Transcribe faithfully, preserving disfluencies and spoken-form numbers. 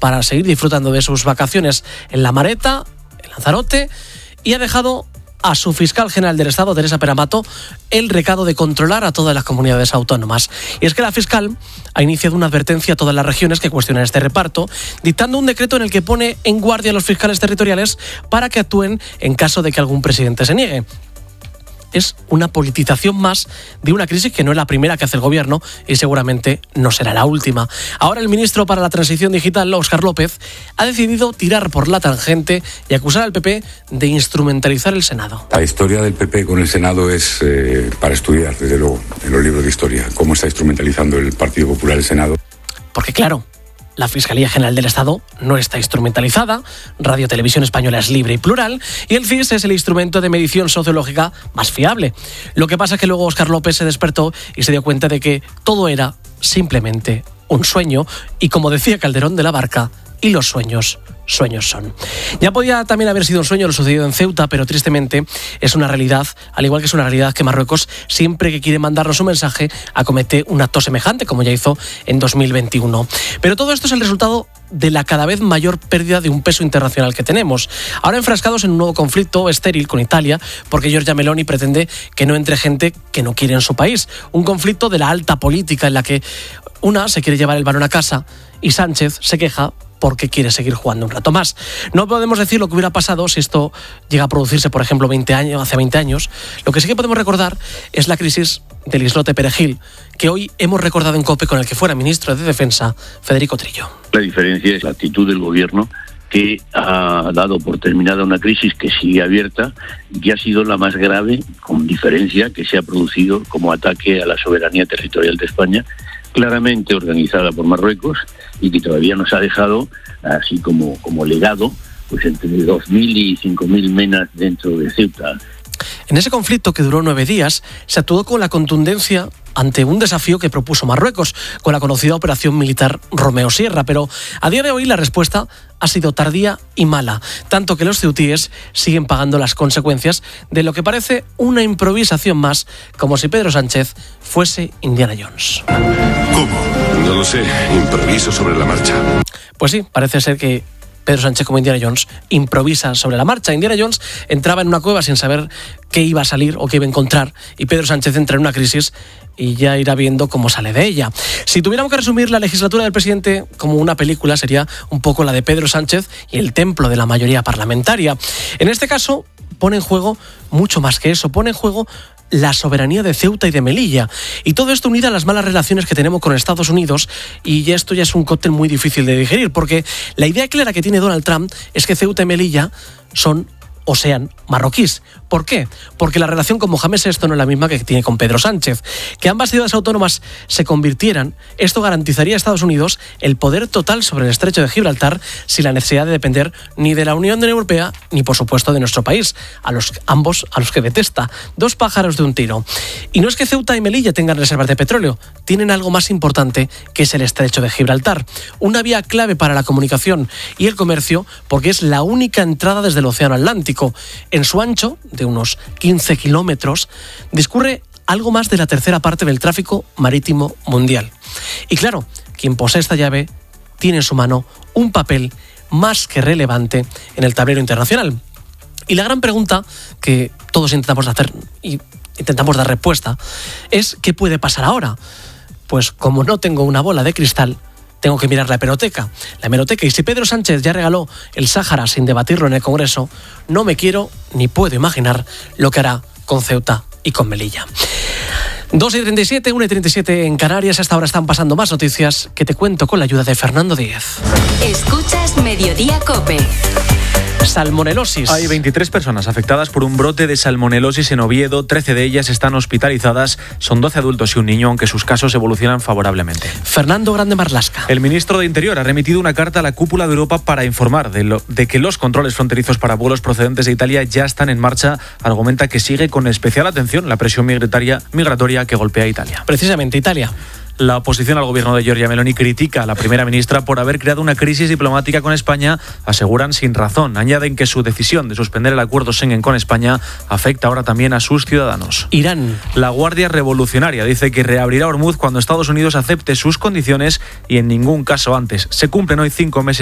para seguir disfrutando de sus vacaciones en La Mareta, en Lanzarote, y ha dejado a su fiscal general del Estado, Teresa Peramato, el recado de controlar a todas las comunidades autónomas. Y es que la fiscal ha iniciado una advertencia a todas las regiones que cuestionan este reparto, dictando un decreto en el que pone en guardia a los fiscales territoriales para que actúen en caso de que algún presidente se niegue. Es una politización más de una crisis que no es la primera que hace el gobierno y seguramente no será la última. Ahora el ministro para la Transición Digital, Óscar López, ha decidido tirar por la tangente y acusar al P P de instrumentalizar el Senado. La historia del P P con el Senado es eh, para estudiar, desde luego, en los libros de historia, cómo está instrumentalizando el Partido Popular el Senado. Porque claro, la Fiscalía General del Estado no está instrumentalizada, Radio Televisión Española es libre y plural y el C I S es el instrumento de medición sociológica más fiable. Lo que pasa es que luego Óscar López se despertó y se dio cuenta de que todo era simplemente un sueño y, como decía Calderón de la Barca, y los sueños, sueños son. Ya podía también haber sido un sueño lo sucedido en Ceuta, pero tristemente es una realidad, al igual que es una realidad que Marruecos, siempre que quiere mandarnos un mensaje, acomete un acto semejante, como ya hizo en dos mil veintiuno. Pero todo esto es el resultado de la cada vez mayor pérdida de un peso internacional que tenemos. Ahora enfrascados en un nuevo conflicto estéril con Italia, porque Giorgia Meloni pretende que no entre gente que no quiere en su país. Un conflicto de la alta política en la que una se quiere llevar el balón a casa y Sánchez se queja porque quiere seguir jugando un rato más. No podemos decir lo que hubiera pasado si esto llega a producirse, por ejemplo, veinte años, hace veinte años. Lo que sí que podemos recordar es la crisis del islote Perejil, que hoy hemos recordado en COPE con el que fuera ministro de Defensa, Federico Trillo. La diferencia es la actitud del gobierno, que ha dado por terminada una crisis que sigue abierta y que ha sido la más grave, con diferencia, que se ha producido como ataque a la soberanía territorial de España, claramente organizada por Marruecos y que todavía nos ha dejado, así como, como legado, pues entre dos mil y cinco mil menas dentro de Ceuta. En ese conflicto, que duró nueve días, se actuó con la contundencia ante un desafío que propuso Marruecos, con la conocida operación militar Romeo Sierra, pero a día de hoy la respuesta ha sido tardía y mala, tanto que los ceutíes siguen pagando las consecuencias de lo que parece una improvisación más, como si Pedro Sánchez fuese Indiana Jones. ¿Cómo? No lo sé, improviso sobre la marcha. Pues sí, parece ser que Pedro Sánchez, como Indiana Jones, improvisa sobre la marcha. Indiana Jones entraba en una cueva sin saber qué iba a salir o qué iba a encontrar, y Pedro Sánchez entra en una crisis y ya irá viendo cómo sale de ella. Si tuviéramos que resumir la legislatura del presidente como una película, sería un poco la de Pedro Sánchez y el templo de la mayoría parlamentaria. En este caso, pone en juego mucho más que eso, pone en juego la soberanía de Ceuta y de Melilla. Y todo esto unido a las malas relaciones que tenemos con Estados Unidos, y esto ya es un cóctel muy difícil de digerir, porque la idea clara que tiene Donald Trump es que Ceuta y Melilla son o sean marroquíes. ¿Por qué? Porque la relación con Mohamed sexto no es la misma que tiene con Pedro Sánchez. Que ambas ciudades autónomas se convirtieran, esto garantizaría a Estados Unidos el poder total sobre el estrecho de Gibraltar, sin la necesidad de depender ni de la Unión Europea ni, por supuesto, de nuestro país, a los ambos a los que detesta. Dos pájaros de un tiro. Y no es que Ceuta y Melilla tengan reservas de petróleo, tienen algo más importante, que es el estrecho de Gibraltar, una vía clave para la comunicación y el comercio, porque es la única entrada desde el Océano Atlántico. En su ancho, de unos quince kilómetros, discurre algo más de la tercera parte del tráfico marítimo mundial. Y claro, quien posee esta llave tiene en su mano un papel más que relevante en el tablero internacional. Y la gran pregunta que todos intentamos hacer y intentamos dar respuesta es: ¿qué puede pasar ahora? Pues como no tengo una bola de cristal, tengo que mirar la hemeroteca. La hemeroteca. Y si Pedro Sánchez ya regaló el Sáhara sin debatirlo en el Congreso, no me quiero ni puedo imaginar lo que hará con Ceuta y con Melilla. dos y treinta y siete, una y treinta y siete en Canarias. Hasta ahora están pasando más noticias que te cuento con la ayuda de Fernando Díez. Escuchas Mediodía COPE. Salmonelosis. Hay veintitrés personas afectadas por un brote de salmonelosis en Oviedo. trece de ellas están hospitalizadas. Son doce adultos y un niño, aunque sus casos evolucionan favorablemente. Fernando Grande Marlasca. El ministro de Interior ha remitido una carta a la cúpula de Europa para informar de, lo, de que los controles fronterizos para vuelos procedentes de Italia ya están en marcha. Argumenta que sigue con especial atención la presión migratoria, migratoria que golpea a Italia. Precisamente Italia. La oposición al gobierno de Giorgia Meloni critica a la primera ministra por haber creado una crisis diplomática con España. Aseguran sin razón. Añaden que su decisión de suspender el acuerdo Schengen con España afecta ahora también a sus ciudadanos. Irán. La Guardia Revolucionaria dice que reabrirá Hormuz cuando Estados Unidos acepte sus condiciones y en ningún caso antes. Se cumplen hoy cinco meses